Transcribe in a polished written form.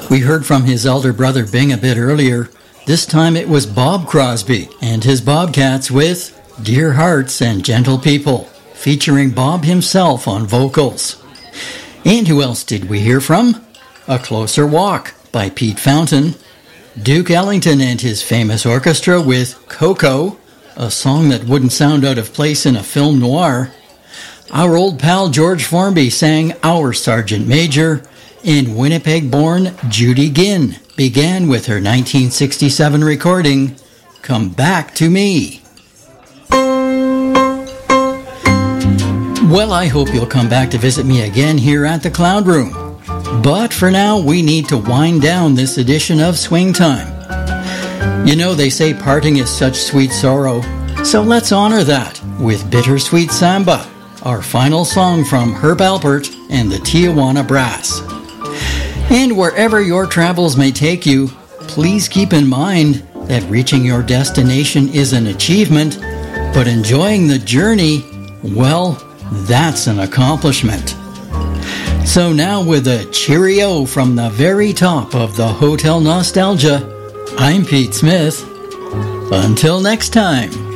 We heard from his elder brother Bing a bit earlier. This time it was Bob Crosby and his Bobcats with Dear Hearts and Gentle People, featuring Bob himself on vocals. And who else did we hear from? A Closer Walk by Pete Fountain, Duke Ellington and his famous orchestra with Coco, a song that wouldn't sound out of place in a film noir. Our old pal George Formby sang Our Sergeant Major, and Winnipeg-born Judy Ginn began with her 1967 recording, Come Back to Me. Well, I hope you'll come back to visit me again here at the Cloud Room. But for now, we need to wind down this edition of Swing Time. You know, they say parting is such sweet sorrow, so let's honor that with Bittersweet Samba, our final song from Herb Alpert and the Tijuana Brass. And wherever your travels may take you, please keep in mind that reaching your destination is an achievement, but enjoying the journey, well, that's an accomplishment. So now with a cheerio from the very top of the Hotel Nostalgia, I'm Pete Smith. Until next time.